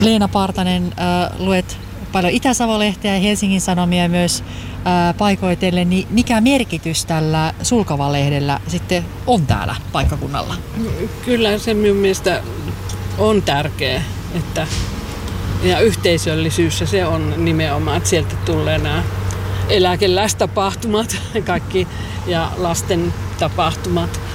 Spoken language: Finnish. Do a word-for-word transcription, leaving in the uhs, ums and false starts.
Leena Partanen, äh, luet paljon Itä-Savo-lehteä ja Helsingin Sanomia myös äh, paikoitellen, niin mikä merkitys tällä Sulkava-lehdellä sitten on täällä paikkakunnalla? Kyllä se minun mielestä on tärkeä, että ja yhteisöllisyys se on nimenomaan, että sieltä tulee nämä eläkeläistapahtumat kaikki ja lasten tapahtumat.